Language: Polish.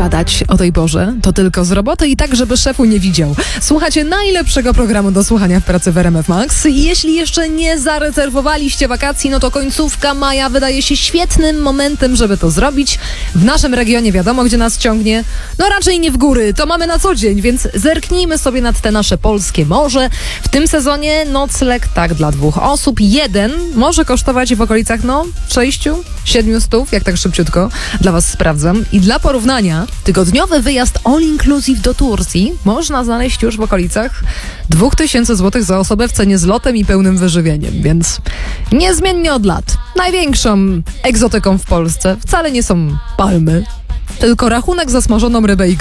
spadać o tej porze, to tylko z roboty i tak, żeby szefu nie widział. Słuchacie najlepszego programu do słuchania w pracy w RMF Max. I jeśli jeszcze nie zarezerwowaliście wakacji, no to końcówka maja wydaje się świetnym momentem, żeby to zrobić. W naszym regionie wiadomo, gdzie nas ciągnie. No raczej nie w góry, to mamy na co dzień, więc zerknijmy sobie nad te nasze polskie morze. W tym sezonie nocleg tak dla 2 osób. Jeden może kosztować w okolicach 600-700, jak tak szybciutko dla was sprawdzam. I dla porównania, tygodniowy wyjazd all inclusive do Turcji można znaleźć już w okolicach 2000 zł za osobę w cenie z lotem i pełnym wyżywieniem, więc niezmiennie od lat. Największą egzotyką w Polsce wcale nie są palmy, tylko rachunek za smażoną rybę i